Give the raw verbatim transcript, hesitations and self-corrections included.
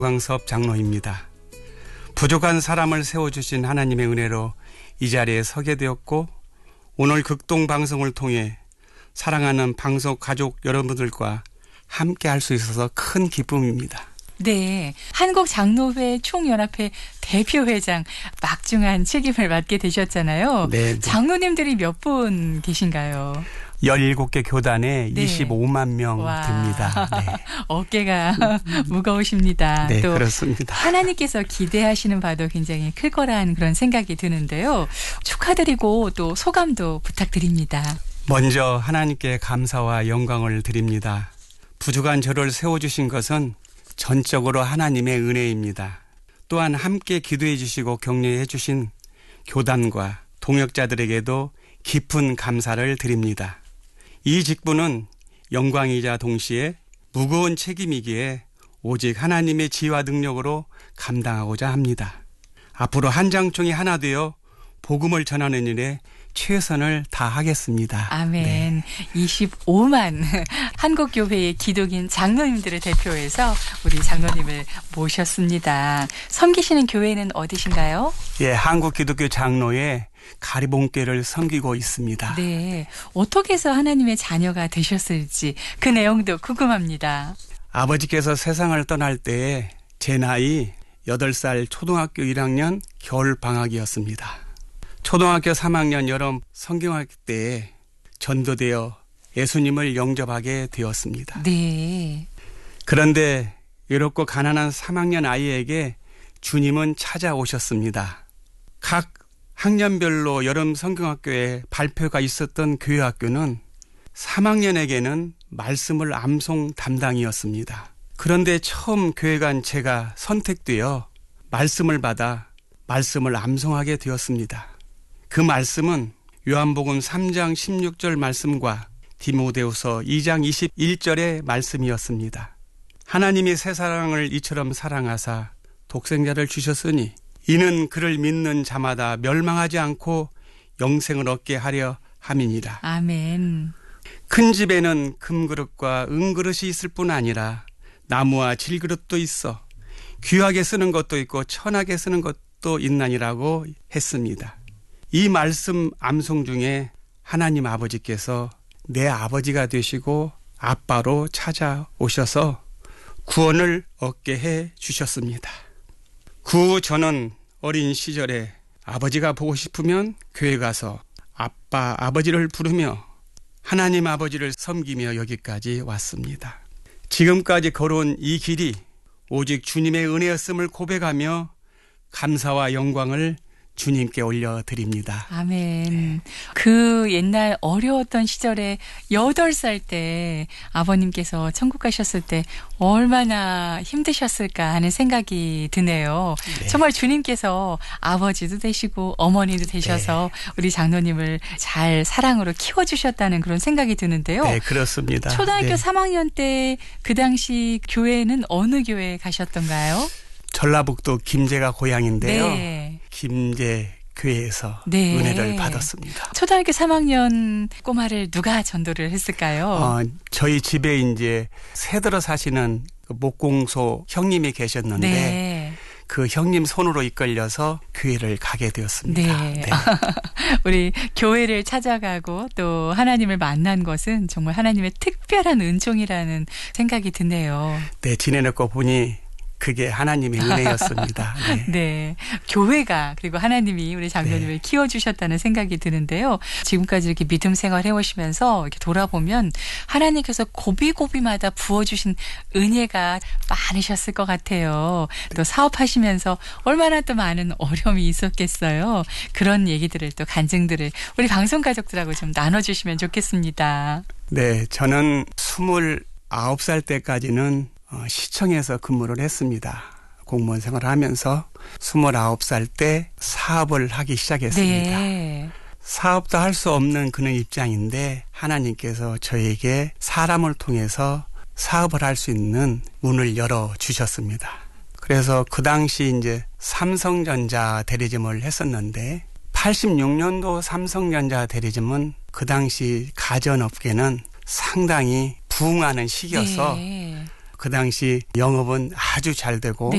강섭 장로입니다. 부족한 사람을 세워주신 하나님의 은혜로 이 자리에 서게 되었고 오늘 극동 방송을 통해 사랑하는 방송 가족 여러분들과 함께 할 수 있어서 큰 기쁨입니다. 네, 한국장로회 총연합회 대표회장 막중한 책임을 맡게 되셨잖아요. 네, 네. 장로님들이 몇 분 계신가요? 열일곱 개 교단에 네. 이십오만 명 와. 됩니다. 네. 어깨가 무거우십니다. 네, 또 그렇습니다. 하나님께서 기대하시는 바도 굉장히 클 거라는 그런 생각이 드는데요. 축하드리고 또 소감도 부탁드립니다. 먼저 하나님께 감사와 영광을 드립니다. 부족한 저를 세워주신 것은 전적으로 하나님의 은혜입니다. 또한 함께 기도해 주시고 격려해 주신 교단과 동역자들에게도 깊은 감사를 드립니다. 이 직분은 영광이자 동시에 무거운 책임이기에 오직 하나님의 지혜와 능력으로 감당하고자 합니다. 앞으로 한 장총이 하나 되어 복음을 전하는 일에 최선을 다하겠습니다. 아멘. 네. 이십오만 한국교회의 기독인 장로님들을 대표해서 우리 장로님을 모셨습니다. 섬기시는 교회는 어디신가요? 예, 한국기독교 장로회 가리봉교를 섬기고 있습니다. 네. 어떻게 해서 하나님의 자녀가 되셨을지 그 내용도 궁금합니다. 아버지께서 세상을 떠날 때에 제 나이 여덟 살 초등학교 일 학년 겨울방학이었습니다. 초등학교 삼 학년 여름 성경학기 때에 전도되어 예수님을 영접하게 되었습니다. 네. 그런데 외롭고 가난한 삼 학년 아이에게 주님은 찾아오셨습니다. 각 학년별로 여름 성경학교에 발표가 있었던 교회 학교는 삼 학년에게는 말씀을 암송 담당이었습니다. 그런데 처음 교회 간 제가 선택되어 말씀을 받아 말씀을 암송하게 되었습니다. 그 말씀은 요한복음 삼 장 십육 절 말씀과 디모데후서 이 장 이십일 절의 말씀이었습니다. 하나님이 세상을 이처럼 사랑하사 독생자를 주셨으니 이는 그를 믿는 자마다 멸망하지 않고 영생을 얻게 하려 함이니라. 아멘. 큰 집에는 금그릇과 은그릇이 있을 뿐 아니라 나무와 질그릇도 있어 귀하게 쓰는 것도 있고 천하게 쓰는 것도 있나니라고 했습니다. 이 말씀 암송 중에 하나님 아버지께서 내 아버지가 되시고 아빠로 찾아오셔서 구원을 얻게 해 주셨습니다. 그 후 저는 어린 시절에 아버지가 보고 싶으면 교회 가서 아빠, 아버지를 부르며 하나님 아버지를 섬기며 여기까지 왔습니다. 지금까지 걸어온 이 길이 오직 주님의 은혜였음을 고백하며 감사와 영광을 주님께 올려드립니다. 아멘. 네. 그 옛날 어려웠던 시절에 여덟 살 때 아버님께서 천국 가셨을 때 얼마나 힘드셨을까 하는 생각이 드네요. 네. 정말 주님께서 아버지도 되시고 어머니도 되셔서 네. 우리 장로님을 잘 사랑으로 키워주셨다는 그런 생각이 드는데요. 네, 그렇습니다. 초등학교 네. 삼 학년 때 그 당시 교회는 어느 교회에 가셨던가요? 전라북도 김제가 고향인데요. 네. 김제 교회에서 네. 은혜를 받았습니다. 초등학교 삼 학년 꼬마를 누가 전도를 했을까요? 어, 저희 집에 이제 새들어 사시는 목공소 형님이 계셨는데 네. 그 형님 손으로 이끌려서 교회를 가게 되었습니다. 네. 네. 우리 교회를 찾아가고 또 하나님을 만난 것은 정말 하나님의 특별한 은총이라는 생각이 드네요. 네, 지내놓고 보니 그게 하나님의 은혜였습니다. 네. 네. 교회가 그리고 하나님이 우리 장로님을 네. 키워주셨다는 생각이 드는데요. 지금까지 이렇게 믿음 생활 해오시면서 이렇게 돌아보면 하나님께서 고비고비마다 부어주신 은혜가 많으셨을 것 같아요. 또 사업하시면서 얼마나 또 많은 어려움이 있었겠어요. 그런 얘기들을 또 간증들을 우리 방송 가족들하고 좀 나눠주시면 좋겠습니다. 네. 저는 스물아홉 살 때까지는 어, 시청에서 근무를 했습니다. 공무원 생활을 하면서 스물아홉 살 때 사업을 하기 시작했습니다. 네. 사업도 할 수 없는 그런 입장인데 하나님께서 저에게 사람을 통해서 사업을 할 수 있는 문을 열어주셨습니다. 그래서 그 당시 이제 삼성전자 대리점을 했었는데 팔십육 년도 삼성전자 대리점은 그 당시 가전업계는 상당히 부흥하는 시기여서 네. 그 당시 영업은 아주 잘 되고